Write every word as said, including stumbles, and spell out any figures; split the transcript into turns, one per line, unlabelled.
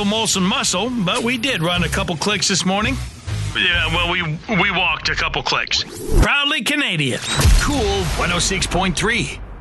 Molson muscle, but we did run a couple clicks this morning.
Yeah, well, we we walked a couple clicks.
Proudly Canadian. Cool one oh six point three.